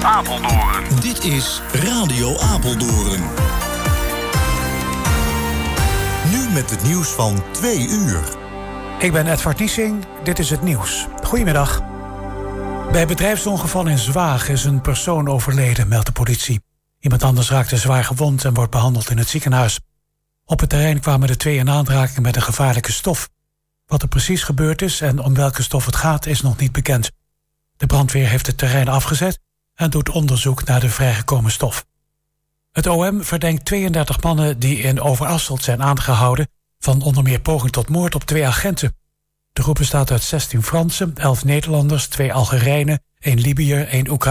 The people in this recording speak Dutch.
Apeldoorn. Dit is Radio Apeldoorn. Nu met het nieuws van 2 uur. Ik ben Edvard Niesing, dit is het nieuws. Goedemiddag. Bij bedrijfsongeval in Zwaag is een persoon overleden, meldt de politie. Iemand anders raakte zwaar gewond en wordt behandeld in het ziekenhuis. Op het terrein kwamen de 2 in aanraking met een gevaarlijke stof. Wat er precies gebeurd is en om welke stof het gaat, is nog niet bekend. De brandweer heeft het terrein afgezet en doet onderzoek naar de vrijgekomen stof. Het OM verdenkt 32 mannen die in Overasselt zijn aangehouden van onder meer poging tot moord op 2 agenten. De groep bestaat uit 16 Fransen, 11 Nederlanders, 2 Algerijnen, 1 Libiër, 1 Oekraïner